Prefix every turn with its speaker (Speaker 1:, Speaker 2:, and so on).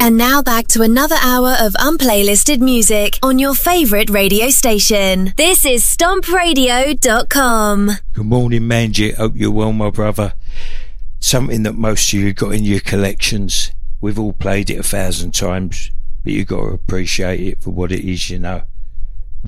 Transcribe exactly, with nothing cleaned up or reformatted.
Speaker 1: And now back to another hour of unplaylisted music on your favourite radio station. This is stomp radio dot com.
Speaker 2: Good morning, Manjit. Hope you're well, my brother. Something that most of you got in your collections. We've all played it a thousand times, but you've got to appreciate it for what it is, you know.